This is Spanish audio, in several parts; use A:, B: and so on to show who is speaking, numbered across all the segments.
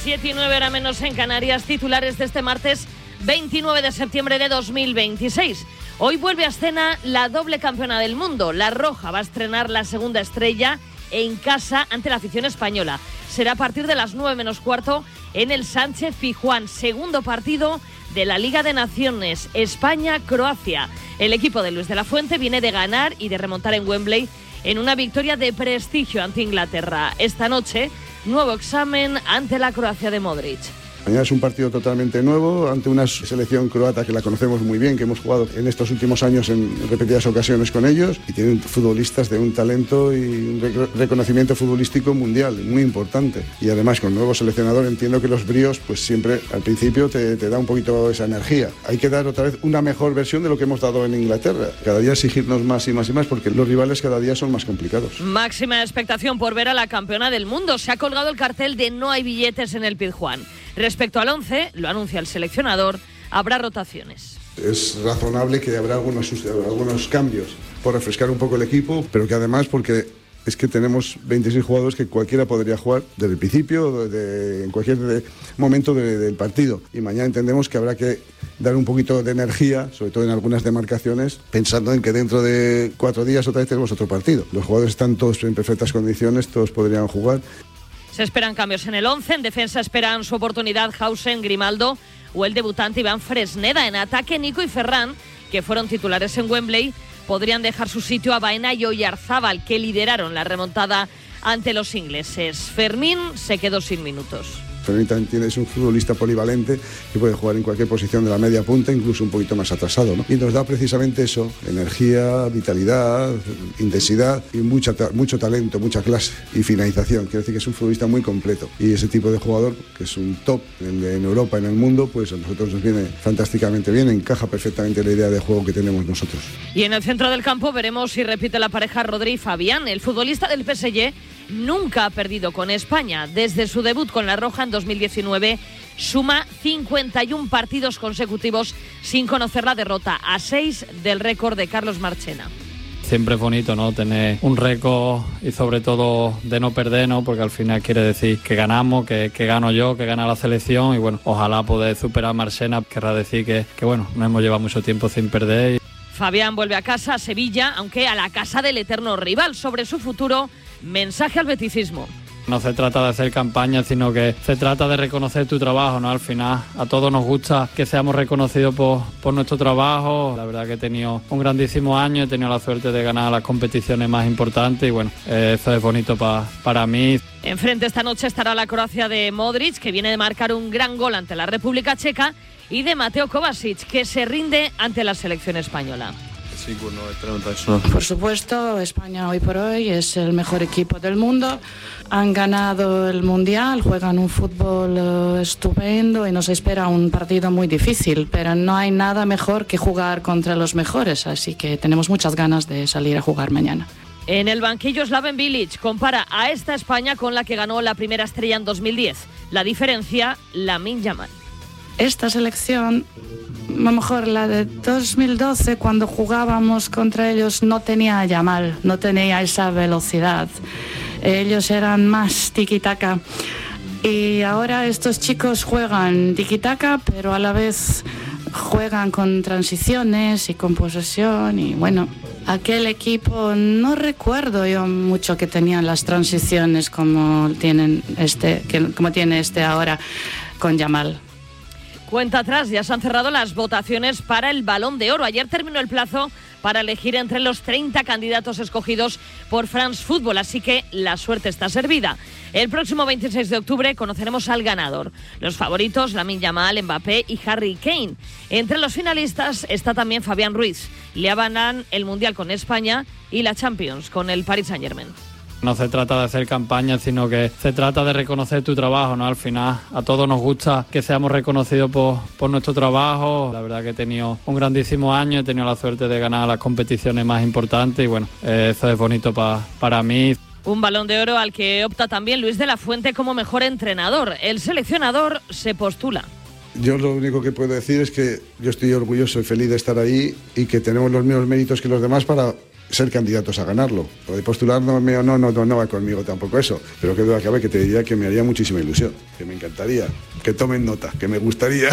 A: 7:09 horas menos en Canarias, titulares de este martes 29 de septiembre de 2026. Hoy vuelve a escena la doble campeona del mundo. La Roja va a estrenar la segunda estrella en casa ante la afición española. Será a partir de las 9 menos cuarto en el Sánchez Pizjuán. Segundo partido de la Liga de Naciones, España-Croacia. El equipo de Luis de la Fuente viene de ganar y de remontar en Wembley en una victoria de prestigio ante Inglaterra. Esta noche, nuevo examen ante la Croacia de Modric.
B: Mañana es un partido totalmente nuevo ante una selección croata que la conocemos muy bien, que hemos jugado en estos últimos años en repetidas ocasiones con ellos, y tienen futbolistas de un talento y un reconocimiento futbolístico mundial muy importante. Y además con nuevo seleccionador entiendo que los bríos pues siempre al principio te da un poquito esa energía. Hay que dar otra vez una mejor versión de lo que hemos dado en Inglaterra. Cada día exigirnos más y más y más porque los rivales cada día son más complicados.
A: Máxima expectación por ver a la campeona del mundo. Se ha colgado el cartel de no hay billetes en el Pizjuán. Respecto al 11, lo anuncia el seleccionador, habrá rotaciones.
B: Es razonable que habrá algunos cambios por refrescar un poco el equipo, pero que además porque es que tenemos 26 jugadores que cualquiera podría jugar desde el principio, en cualquier momento del partido. Y mañana entendemos que habrá que dar un poquito de energía, sobre todo en algunas demarcaciones, pensando en que dentro de 4 días otra vez tenemos otro partido. Los jugadores están todos en perfectas condiciones, todos podrían jugar.
A: Se esperan cambios en el 11, en defensa esperan su oportunidad Hausen, Grimaldo o el debutante Iván Fresneda. En ataque, Nico y Ferran, que fueron titulares en Wembley, podrían dejar su sitio a Baena y Oyarzábal, que lideraron la remontada ante los ingleses. Fermín se quedó sin minutos.
B: Fermín también es un futbolista polivalente que puede jugar en cualquier posición de la media punta, incluso un poquito más atrasado, ¿no? Y nos da precisamente eso, energía, vitalidad, intensidad y mucho talento, mucha clase y finalización. Quiero decir que es un futbolista muy completo y ese tipo de jugador, que es un top en Europa, en el mundo, pues a nosotros nos viene fantásticamente bien, encaja perfectamente la idea de juego que tenemos nosotros.
A: Y en el centro del campo veremos si repite la pareja Rodri y Fabián. El futbolista del PSG nunca ha perdido con España. Desde su debut con la Roja en 2019 suma 51 partidos consecutivos sin conocer la derrota, a 6 del récord de Carlos Marchena.
C: Siempre es bonito, ¿no?, tener un récord y sobre todo de no perder, ¿no?, porque al final quiere decir que ganamos, que gano yo, que gana la selección y bueno, ojalá poder superar a Marchena. Querrá decir que bueno, no hemos llevado mucho tiempo sin perder.
A: Fabián vuelve a casa, a Sevilla, aunque a la casa del eterno rival. Sobre su futuro, mensaje al beticismo.
C: No se trata de hacer campaña, sino que se trata de reconocer tu trabajo, ¿no? Al final a todos nos gusta que seamos reconocidos por nuestro trabajo. La verdad que he tenido un grandísimo año, he tenido la suerte de ganar las competiciones más importantes y bueno, eso es bonito para mí.
A: Enfrente esta noche estará la Croacia de Modric, que viene de marcar un gran gol ante la República Checa, y de Mateo Kovacic, que se rinde ante la selección española.
D: Por supuesto, España hoy por hoy es el mejor equipo del mundo. Han ganado el Mundial, juegan un fútbol estupendo y nos espera un partido muy difícil, pero no hay nada mejor que jugar contra los mejores, así que tenemos muchas ganas de salir a jugar mañana.
A: En el banquillo, Slaven Bilic compara a esta España con la que ganó la primera estrella en 2010. La diferencia, Lamine Yamal.
D: Esta selección, a lo mejor la de 2012, cuando jugábamos contra ellos, no tenía Yamal, no tenía esa velocidad. Ellos eran más tiki-taka. Y ahora estos chicos juegan tiki-taka, pero a la vez juegan con transiciones y con posesión. Y bueno, aquel equipo no recuerdo yo mucho que tenían las transiciones como tiene este ahora con Yamal.
A: Cuenta atrás, ya se han cerrado las votaciones para el Balón de Oro. Ayer terminó el plazo para elegir entre los 30 candidatos escogidos por France Football, así que la suerte está servida. El próximo 26 de octubre conoceremos al ganador. Los favoritos, Lamine Yamal, Mbappé y Harry Kane. Entre los finalistas está también Fabián Ruiz. Le avalan el Mundial con España y la Champions con el Paris Saint-Germain.
C: No se trata de hacer campaña, sino que se trata de reconocer tu trabajo, ¿no? Al final a todos nos gusta que seamos reconocidos por nuestro trabajo. La verdad que he tenido un grandísimo año, he tenido la suerte de ganar las competiciones más importantes y bueno, eso es bonito para mí.
A: Un Balón de Oro al que opta también Luis de la Fuente como mejor entrenador. El seleccionador se postula.
B: Yo lo único que puedo decir es que yo estoy orgulloso y feliz de estar ahí y que tenemos los mismos méritos que los demás para ser candidatos a ganarlo. Lo de postularme o no va conmigo tampoco eso, pero que duda cabe que te diría que me haría muchísima ilusión, que me encantaría, que tomen nota, que me gustaría.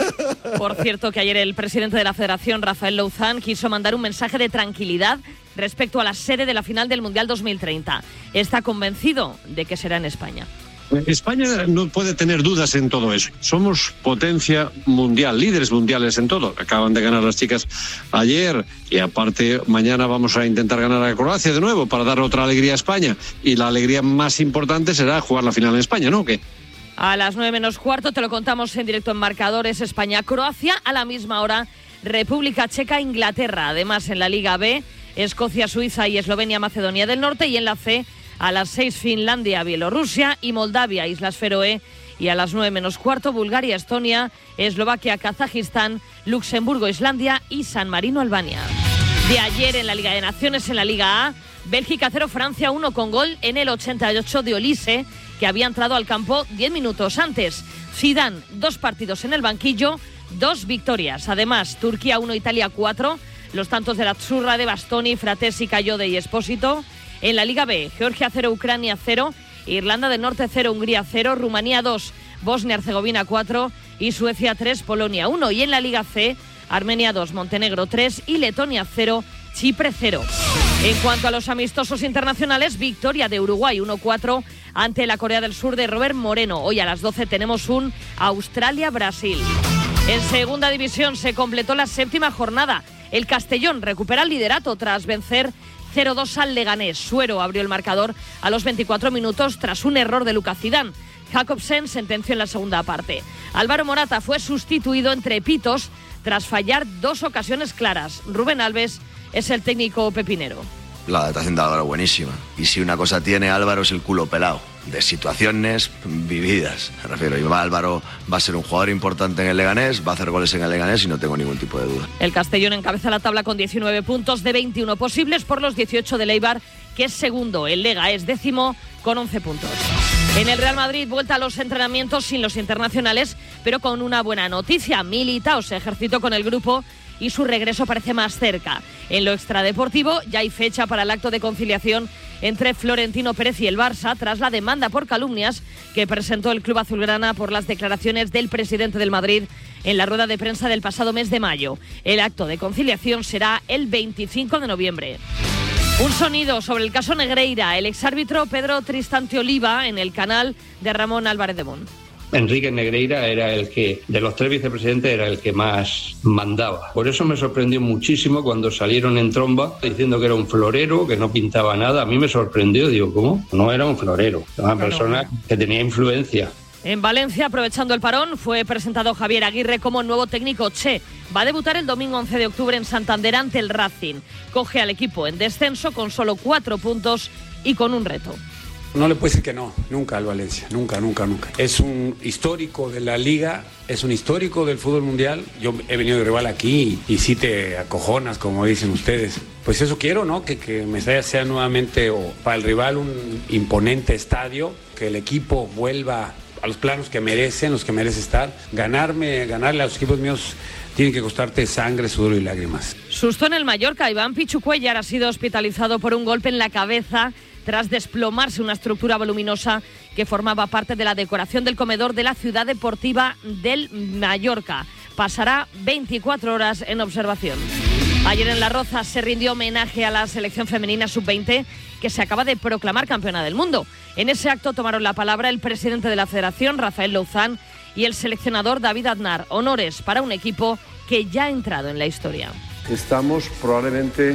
A: Por cierto, que ayer el presidente de la Federación, Rafael Louzán, quiso mandar un mensaje de tranquilidad respecto a la sede de la final del Mundial 2030. Está convencido de que será en España.
E: España no puede tener dudas en todo eso. Somos potencia mundial, líderes mundiales en todo. Acaban de ganar las chicas ayer y aparte mañana vamos a intentar ganar a Croacia de nuevo para dar otra alegría a España. Y la alegría más importante será jugar la final en España, ¿no? ¿Qué?
A: A las 9:15 te lo contamos en directo en Marcadores. España-Croacia, a la misma hora República Checa-Inglaterra. Además en la Liga B, Escocia-Suiza y Eslovenia-Macedonia del Norte, y en la C a las 6 Finlandia-Bielorrusia y Moldavia-Islas Feroe, y a las 9:15 Bulgaria-Estonia, Eslovaquia-Kazajistán, Luxemburgo-Islandia y San Marino-Albania. De ayer en la Liga de Naciones, en la Liga A, Bélgica 0, Francia 1 con gol en el 88 de Olise, que había entrado al campo 10 minutos antes. Zidane, 2 partidos en el banquillo, 2 victorias. Además, Turquía 1, Italia 4, los tantos de la Azzurra de Bastoni, Fratesi, Cayode y Espósito. En la Liga B, Georgia 0, Ucrania 0, Irlanda del Norte 0, Hungría 0, Rumanía 2, Bosnia-Herzegovina 4 y Suecia 3, Polonia 1. Y en la Liga C, Armenia 2, Montenegro 3 y Letonia 0, Chipre 0. En cuanto a los amistosos internacionales, victoria de Uruguay 1-4 ante la Corea del Sur de Robert Moreno. Hoy a las 12 tenemos un Australia-Brasil. En segunda división se completó la 7ª jornada. El Castellón recupera el liderato tras vencer 0-2 al Leganés. Suero abrió el marcador a los 24 minutos tras un error de Lucas Zidane. Jacobsen sentenció en la segunda parte. Álvaro Morata fue sustituido entre pitos tras fallar 2 ocasiones claras. Rubén Alves es el técnico pepinero.
F: La adaptación de Álvaro buenísima. Y si una cosa tiene Álvaro es el culo pelado. De situaciones vividas, me refiero. Y Álvaro va a ser un jugador importante en el Leganés, va a hacer goles en el Leganés y no tengo ningún tipo de duda.
A: El Castellón encabeza la tabla con 19 puntos de 21 posibles por los 18 del Eibar, que es segundo. El Lega es 10º con 11 puntos. En el Real Madrid, vuelta a los entrenamientos sin los internacionales, pero con una buena noticia. Militao se ejercitó con el grupo y su regreso parece más cerca. En lo extradeportivo ya hay fecha para el acto de conciliación entre Florentino Pérez y el Barça tras la demanda por calumnias que presentó el club azulgrana por las declaraciones del presidente del Madrid en la rueda de prensa del pasado mes de mayo. El acto de conciliación será el 25 de noviembre. Un sonido sobre el caso Negreira. El exárbitro Pedro Tristante Oliva en el canal de Ramón Álvarez de Mon.
G: Enrique Negreira era el que, de los 3 vicepresidentes, era el que más mandaba. Por eso me sorprendió muchísimo cuando salieron en tromba diciendo que era un florero, que no pintaba nada. A mí me sorprendió, digo, ¿cómo? No era un florero, era una persona que tenía influencia.
A: En Valencia, aprovechando el parón, fue presentado Javier Aguirre como nuevo técnico Che. Va a debutar el domingo 11 de octubre en Santander ante el Racing. Coge al equipo en descenso con solo 4 puntos y con un reto.
H: No le puedo decir que no, nunca al Valencia, nunca. Es un histórico de la Liga, es un histórico del fútbol mundial. Yo he venido de rival aquí y sí te acojonas, como dicen ustedes. Pues eso quiero, ¿no? Que Mestalla sea nuevamente, o para el rival, un imponente estadio, que el equipo vuelva a los planos que merecen, los que merece estar. Ganarle a los equipos míos tiene que costarte sangre, sudor y lágrimas.
A: Susto en el Mallorca. Iván Pichucuellar ha sido hospitalizado por un golpe en la cabeza tras desplomarse una estructura voluminosa que formaba parte de la decoración del comedor de la ciudad deportiva del Mallorca. Pasará 24 horas en observación. Ayer en Las Rozas se rindió homenaje a la selección femenina sub-20 que se acaba de proclamar campeona del mundo. En ese acto tomaron la palabra el presidente de la Federación, Rafael Louzán, y el seleccionador David Aznar. Honores para un equipo que ya ha entrado en la historia.
I: Estamos probablemente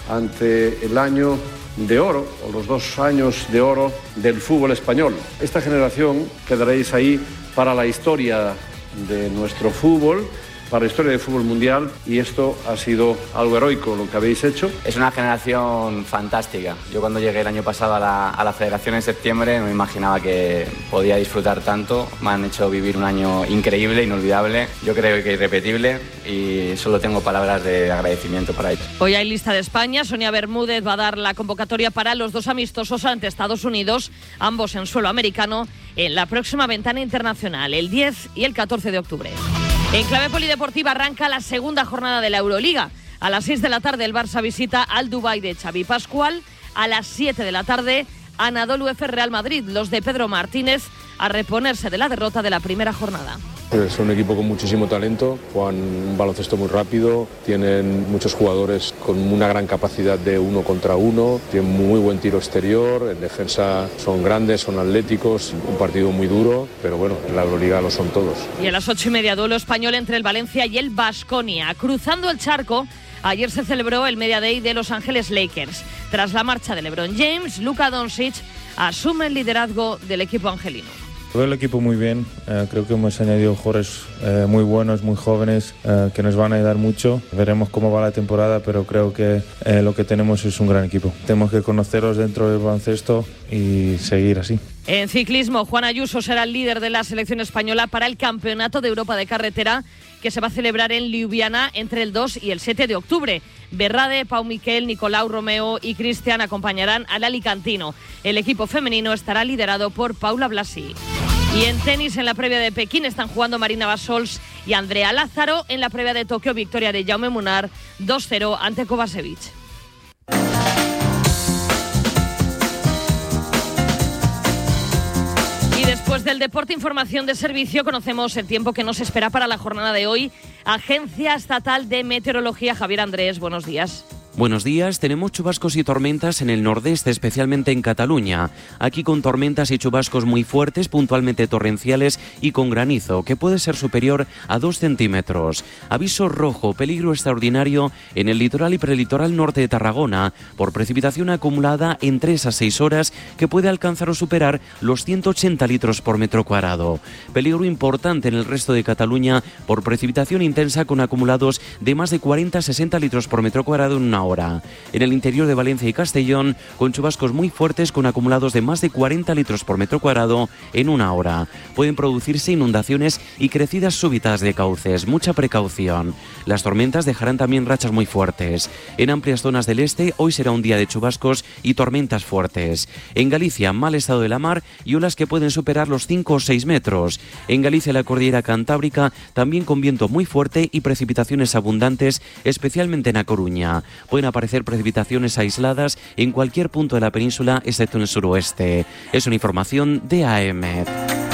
I: ante el año de oro, o los 2 años de oro del fútbol español. Esta generación quedaréis ahí para la historia de nuestro fútbol, para la historia del fútbol mundial, y esto ha sido algo heroico lo que habéis hecho.
J: Es una generación fantástica. Yo cuando llegué el año pasado a la federación en septiembre no me imaginaba que podía disfrutar tanto. Me han hecho vivir un año increíble, inolvidable, yo creo que irrepetible, y solo tengo palabras de agradecimiento para ellos.
A: Hoy hay lista de España. Sonia Bermúdez va a dar la convocatoria para los 2 amistosos ante Estados Unidos, ambos en suelo americano, en la próxima ventana internacional, el 10 y el 14 de octubre. En clave polideportiva arranca la segunda jornada de la Euroliga. A las 6 de la tarde el Barça visita al Dubái de Xavi Pascual. A las 7 de la tarde Anadolu Efes Real Madrid, los de Pedro Martínez, a reponerse de la derrota de la primera jornada.
K: Es un equipo con muchísimo talento, juegan un baloncesto muy rápido, tienen muchos jugadores con una gran capacidad de 1 contra 1, tienen muy buen tiro exterior, en defensa son grandes, son atléticos, un partido muy duro, pero bueno, en la Euroliga lo son todos.
A: Y a las 8:30, duelo español entre el Valencia y el Baskonia. Cruzando el charco, ayer se celebró el Media Day de Los Ángeles Lakers. Tras la marcha de LeBron James, Luka Doncic asume el liderazgo del equipo angelino.
L: Veo el equipo muy bien, creo que hemos añadido jugadores muy buenos, muy jóvenes, que nos van a ayudar mucho. Veremos cómo va la temporada, pero creo que lo que tenemos es un gran equipo. Tenemos que conocerlos dentro del baloncesto y seguir así.
A: En ciclismo, Juan Ayuso será el líder de la selección española para el Campeonato de Europa de Carretera, que se va a celebrar en Ljubljana entre el 2 y el 7 de octubre. Berrade, Pau Miquel, Nicolau Romeo y Cristian acompañarán al alicantino. El equipo femenino estará liderado por Paula Blasi. Y en tenis, en la previa de Pekín, están jugando Marina Basols y Andrea Lázaro. En la previa de Tokio, victoria de Jaume Munar 2-0 ante Kovacevic. Y después del deporte, información de servicio, conocemos el tiempo que nos espera para la jornada de hoy. Agencia Estatal de Meteorología, Javier Andrés, buenos días.
M: Buenos días, tenemos chubascos y tormentas en el nordeste, especialmente en Cataluña. Aquí con tormentas y chubascos muy fuertes, puntualmente torrenciales y con granizo, que puede ser superior a 2 centímetros. Aviso rojo, peligro extraordinario en el litoral y prelitoral norte de Tarragona, por precipitación acumulada en 3 a 6 horas, que puede alcanzar o superar los 180 litros por metro cuadrado. Peligro importante en el resto de Cataluña por precipitación intensa con acumulados de más de 40 a 60 litros por metro cuadrado en una hora. En el interior de Valencia y Castellón, con chubascos muy fuertes con acumulados de más de 40 litros por metro cuadrado en una hora. Pueden producirse inundaciones y crecidas súbitas de cauces. Mucha precaución. Las tormentas dejarán también rachas muy fuertes. En amplias zonas del este, hoy será un día de chubascos y tormentas fuertes. En Galicia, mal estado de la mar y olas que pueden superar los 5 o 6 metros. En Galicia, la cordillera cantábrica, también con viento muy fuerte y precipitaciones abundantes, especialmente en A Coruña. Pueden aparecer precipitaciones aisladas en cualquier punto de la península, excepto en el suroeste. Es una información de AEMET.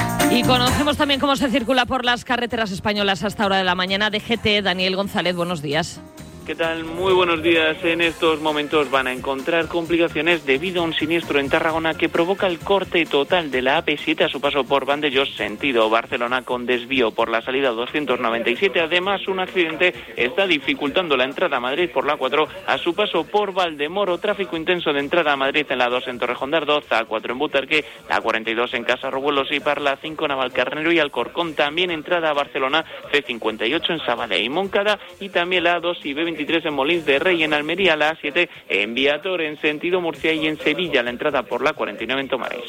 A: Y conocemos también cómo se circula por las carreteras españolas a esta hora de la mañana. DGT, Daniel González, buenos días.
N: ¿Qué tal? Muy buenos días. En estos momentos van a encontrar complicaciones debido a un siniestro en Tarragona que provoca el corte total de la AP7 a su paso por Vandellós, sentido Barcelona, con desvío por la salida 297. Además, un accidente está dificultando la entrada a Madrid por la 4 a su paso por Valdemoro. Tráfico intenso de entrada a Madrid en la 2 en Torrejón de Ardoz, la 4 en Butarque, la 42 en Casarrobuelos y Parla, 5 en Navalcarnero y Alcorcón. También entrada a Barcelona, C58 en Sabadell y Moncada, y también la A2 y B23 en Molins de Rey, en Almería, la A7 en Viator, en sentido Murcia, y en Sevilla la entrada por la 49 en Tomares.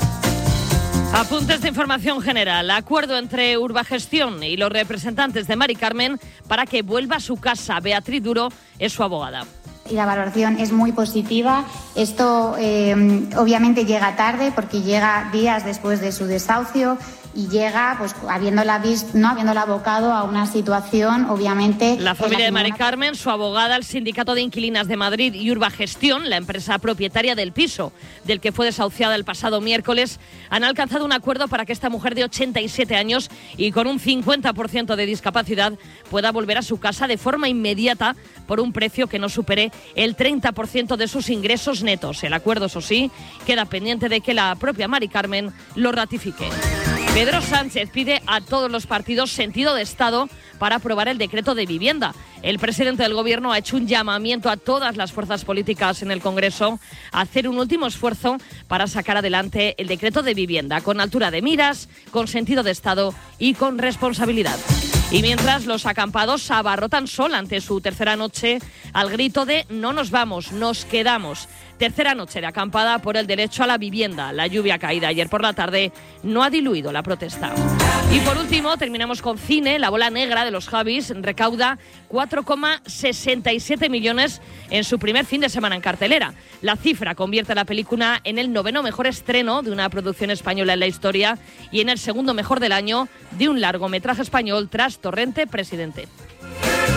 A: Apuntes de información general. Acuerdo entre Urbagestión y los representantes de Mari Carmen para que vuelva a su casa. Beatriz Duro es su abogada.
O: Y la valoración es muy positiva. Esto obviamente llega tarde porque llega días después de su desahucio y llega pues no habiéndola abocado a una situación obviamente.
A: La familia de Mari Carmen, su abogada, el Sindicato de Inquilinas de Madrid y Urbagestión, la empresa propietaria del piso del que fue desahuciada el pasado miércoles, han alcanzado un acuerdo para que esta mujer de 87 años y con un 50% de discapacidad pueda volver a su casa de forma inmediata por un precio que no supere el 30% de sus ingresos netos. El acuerdo, eso sí, queda pendiente de que la propia Mari Carmen lo ratifique. Pedro Sánchez pide a todos los partidos sentido de Estado para aprobar el decreto de vivienda. El presidente del Gobierno ha hecho un llamamiento a todas las fuerzas políticas en el Congreso a hacer un último esfuerzo para sacar adelante el decreto de vivienda, con altura de miras, con sentido de Estado y con responsabilidad. Y mientras, los acampados abarrotan Sol ante su tercera noche al grito de "no nos vamos, nos quedamos". Tercera noche de acampada por el derecho a la vivienda. La lluvia caída ayer por la tarde no ha diluido la protesta. Y por último, terminamos con cine. La bola negra de los Javis recauda 4,67 millones en su primer fin de semana en cartelera. La cifra convierte a la película en el 9º mejor estreno de una producción española en la historia y en el 2º mejor del año de un largometraje español tras Torrente Presidente.